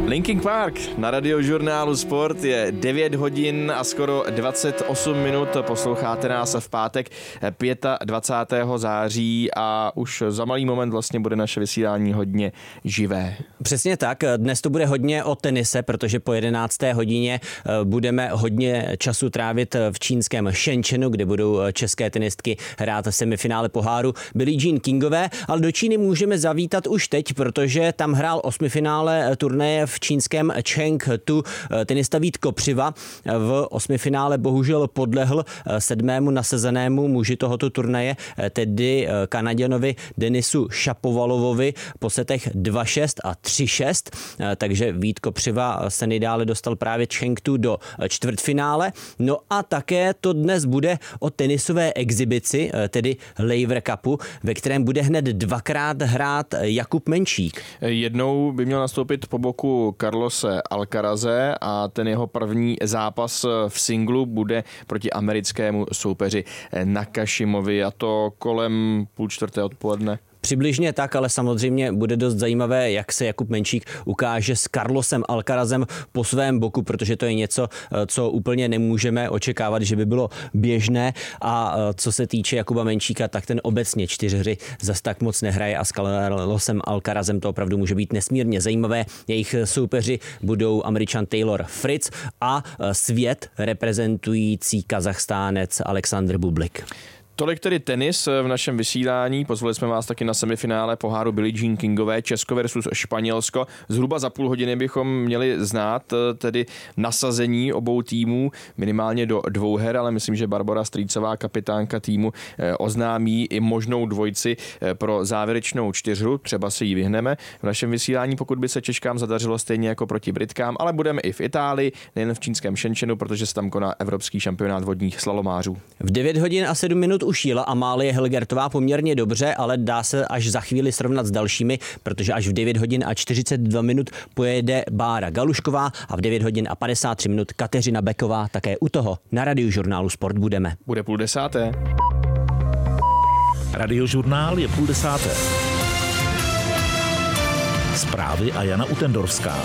Linkin Park na Radiožurnálu Sport je 9 hodin a skoro 28 minut. Posloucháte nás v pátek 25. září a už za malý moment vlastně bude naše vysílání hodně živé. Přesně tak, dnes to bude hodně o tenise, protože po 11. hodině budeme hodně času trávit v čínském Shenzhenu, kde budou české tenistky hrát semifinále poháru Billie Jean Kingové, ale do Číny můžeme zavítat už teď, protože tam hrál osmifinále turnaje v čínském Chengdu tenista Vít Kopřiva. V osmifinále bohužel podlehl 7. nasazenému muži tohoto turnaje, tedy Kanaděnovi Denisu Šapovalovovi po setech 2-6 a 3-6, takže Vít Kopřiva se nejdále dostal právě Chengdu do čtvrtfinále. No a také to dnes bude o tenisové exibici, tedy Laver Cupu, ve kterém bude hned dvakrát hrát Jakub Menšík. Jednou by měl nastoupit po boku Carlose Alcaraze a ten jeho první zápas v singlu bude proti americkému soupeři Nakashimovi, a to kolem 3:30 odpoledne. Přibližně tak, ale samozřejmě bude dost zajímavé, jak se Jakub Menšík ukáže s Carlosem Alcarazem po svém boku, protože to je něco, co úplně nemůžeme očekávat, že by bylo běžné. A co se týče Jakuba Menšíka, tak ten obecně 4 hry zas tak moc nehraje a s Carlosem Alcarazem to opravdu může být nesmírně zajímavé. Jejich soupeři budou Američan Taylor Fritz a svět reprezentující Kazachstánec Aleksandr Bublik. Tolik tedy tenis v našem vysílání. Pozvali jsme vás taky na semifinále poháru Billie Jean Kingové, Česko versus Španělsko. Zhruba za půl hodiny bychom měli znát tedy nasazení obou týmů, minimálně do 2 her, ale myslím, že Barbora Strýcová, kapitánka týmu, oznámí i možnou dvojici pro závěrečnou 4, třeba se jí vyhneme v našem vysílání, pokud by se Češkám zadařilo stejně jako proti Britkám, ale budeme i v Itálii, nejen v čínském Shenzhenu, protože se tam koná evropský šampionát vodních slalomářů. V 9 hodin a 7 minut už jela Amálie Helgertová poměrně dobře, ale dá se až za chvíli srovnat s dalšími, protože až v 9 hodin a 42 minut pojede Bára Galušková a v 9 hodin a 53 minut Kateřina Beková. Také u toho na Radiožurnálu Sport budeme. Bude 9:30. Radiožurnál je 9:30. Zprávy a Jana Utendorská.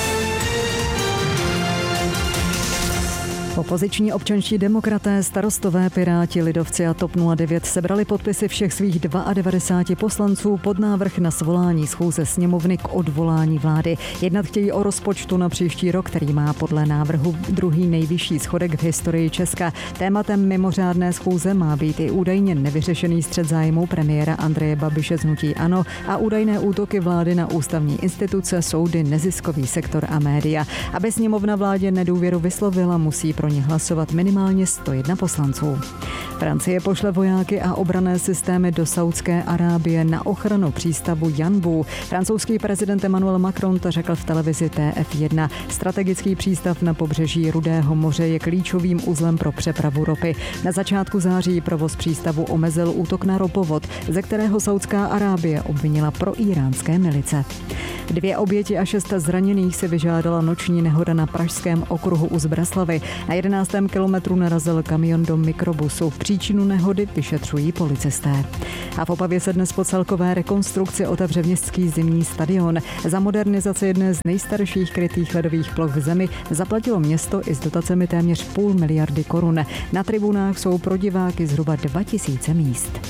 Opoziční občanští demokraté, starostové, piráti, lidovci a TOP 09 sebrali podpisy všech svých 92 poslanců pod návrh na svolání schůze sněmovny k odvolání vlády. Jednat chtějí o rozpočtu na příští rok, který má podle návrhu druhý nejvyšší schodek v historii Česka. Tématem mimořádné schůze má být i údajně nevyřešený střet zájmů premiéra Andreje Babiše z hnutí ANO a údajné útoky vlády na ústavní instituce, soudy, neziskový sektor a média. Aby sněmovna vládě nedůvěru vyslovila, musí pro ně hlasovat minimálně 101 poslanců. Francie pošle vojáky a obranné systémy do Saúdské Arábie na ochranu přístavu Janbu. Francouzský prezident Emmanuel Macron to řekl v televizi TF1. Strategický přístav na pobřeží Rudého moře je klíčovým uzlem pro přepravu ropy. Na začátku září provoz přístavu omezil útok na ropovod, ze kterého Saúdská Arábie obvinila proíránské milice. 2 oběti a 6 zraněných si vyžádala noční nehoda na pražském okruhu u Zbraslavy. Na 11. kilometru narazil kamion do mikrobusu. Příčinu nehody vyšetřují policisté. A v Opavě se dnes po celkové rekonstrukci otevře městský zimní stadion. Za modernizaci jedné z nejstarších krytých ledových ploch v zemi zaplatilo město i s dotacemi téměř 0,5 miliardy korun. Na tribunách jsou pro diváky zhruba 2000 míst.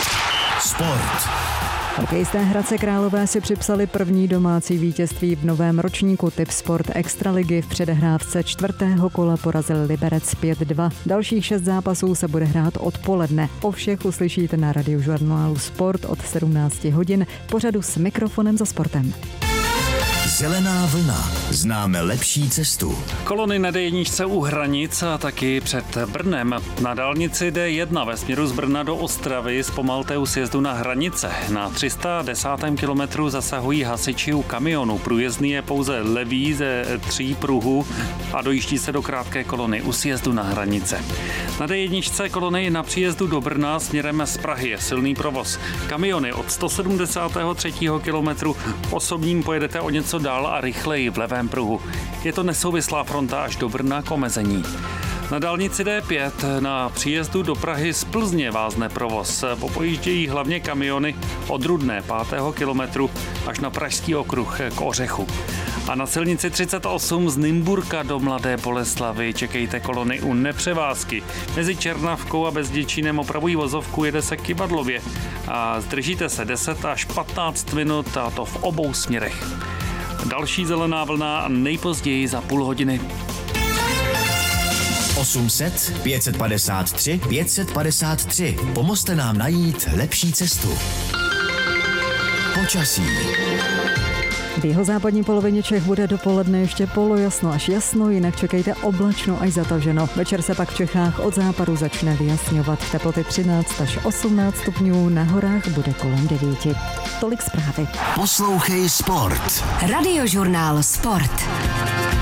Sport. Hokejisté Hradce Králové si připsali první domácí vítězství v novém ročníku Tipsport Extraligy. V předehrávce 4. kola porazil Liberec 5-2. Dalších 6 zápasů se bude hrát odpoledne. O všech uslyšíte na Radiožurnálu Sport od 17 hodin v pořadu S mikrofonem za sportem. Zelená vlna. Známe lepší cestu. Kolony na D1 u hranic a taky před Brnem. Na dálnici D1 ve směru z Brna do Ostravy zpomalte u sjezdu na hranice. Na 310. kilometru zasahují hasiči u kamionu. Průjezdný je pouze levý ze 3 pruhů a dojíždí se do krátké kolony u sjezdu na hranice. Na D1 kolony na příjezdu do Brna směrem z Prahy je silný provoz. Kamiony od 173. kilometru osobním pojedete o něco dál a rychleji v levém pruhu. Je to nesouvislá fronta až do Brna k omezení. Na dálnici D5 na příjezdu do Prahy z Plzně vázne provoz. Popojíždějí hlavně kamiony od Rudné 5. kilometru až na Pražský okruh k Ořechu. A na silnici 38 z Nymburka do Mladé Boleslavi čekejte kolony u nepřevázky. Mezi Černavkou a Bezděčínem opravují vozovku, jede se k Kyvadlově a zdržíte se 10 až 15 minut, a to v obou směrech. Další zelená vlna nejpozději za půl hodiny. 800 553 553. Pomozte nám najít lepší cestu. Počasí. V jihozápadní polovině Čech bude dopoledne ještě polojasno až jasno, jinak čekejte oblačno až zataženo. Večer se pak v Čechách od západu začne vyjasňovat. Teploty 13 až 18 stupňů, na horách bude kolem 9. Tolik zprávy. Poslouchej Sport. Radiožurnál Sport.